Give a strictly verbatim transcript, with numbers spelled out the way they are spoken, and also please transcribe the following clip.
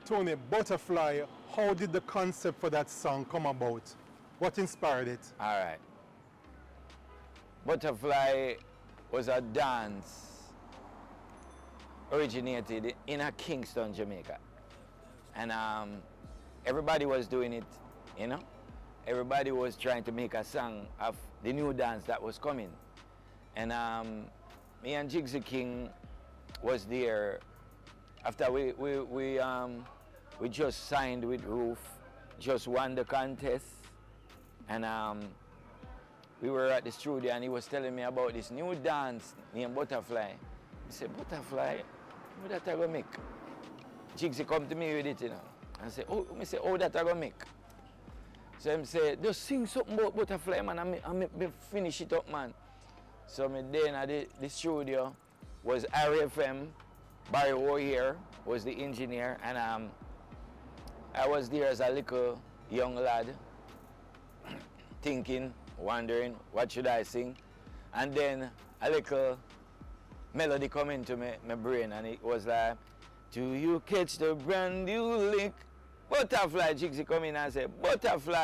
Tony, Butterfly, how did the concept for that song come about? What inspired it? All right. Butterfly was a dance originated in a Kingston, Jamaica. And um, everybody was doing it, you know? Everybody was trying to make a song of the new dance that was coming. And um, me and Jigsy King was there after we, we, we, um, we just signed with Roof, just won the contest. And um, we were at the studio and he was telling me about this new dance named Butterfly. I said, Butterfly? What that I gonna make? Jigsy come to me with it, you know. And I said, oh, I say, oh, that I gonna make? So he said, just sing something about Butterfly, man, and I me finish it up, man. So me then at the, the studio was R F M, Barry O'Hare was the engineer, and um, I was there as a little young lad, thinking, wondering, what should I sing? And then a little melody come into my, my brain, and it was like, do you catch the brand new lick? Butterfly. Jigsy come in and say, Butterfly.